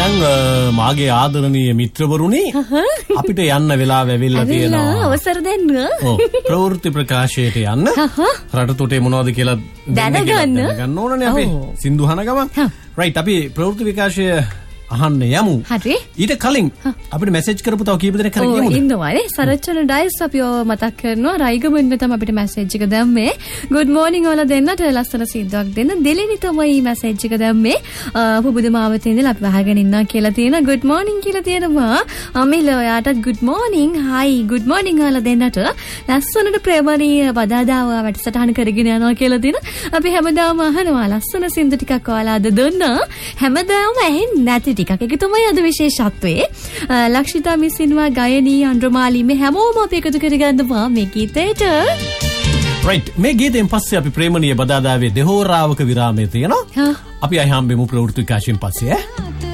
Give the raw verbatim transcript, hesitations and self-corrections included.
එහෙනම් මාගේ ආදරණීය මිත්‍රවරුනි අපිට යන්න වෙලාව ඇවිල්ලා තියෙනවා. අවසර දෙන්න. ඔව් ප්‍රවෘත්ති ප්‍රකාශයට යන්න. රට තොටේ මොනවද කියලා දැනගන්න. දැනගන්න ඕනනේ අපි. සින්දු අහන ගමන්. රයිට් අපි ප්‍රවෘත්ති විකාශය අහන්න යමු. හරි. ඊට කලින් අපිට මැසේජ් කරපු තව කීප දෙනෙක් කරගෙන යමුද? ඔව් ඉන්නවානේ. සරච්චන ඩයිස් අපිව මතක් කරනවා. රයිගමෙන් තමයි අපිට මැසේජ් එක දැම්මේ. good morning ඔයාලා දෙන්නට ලස්සන සිද්දක් දෙන්න. දෙලිනි තමයි මැසේජ් එක දැම්මේ. පුබුදමාවතේ ඉඳලා අපි වහගෙන ඉන්නවා කියලා තියෙනවා. good morning කියලා තියෙනවා. අමිල ඔයාටත් good morning. hi good morning ඔයාලා දෙන්නට. ලස්සනට ප්‍රේමණීය බදාදාව වැඩසටහන කරගෙන යනවා කියලා තියෙනවා. අපි හැමදාම අහනවා ලස්සන සින්දු ටිකක් ඔයාලා අද දුන්නා. හැමදාම ඇහෙන්නේ නැති ටිකක්. ඒක තමයි අද විශේෂත්වයේ. ලක්ෂිතා මිස්සින්වා ගයනී අන්ද්‍රමාලි මේ හැමෝම අපි එකතු කරගන්නවා මේ ගීතයට. රයිට් මේ ගීතෙන් පස්සේ අපි ප්‍රේමණීය බදාදාවේ දෙහෝරාවක විරාමයේ තියෙනවා. අපි අය හම්බෙමු ප්‍රවෘත්ති විකාශයෙන් පස්සේ ඈ.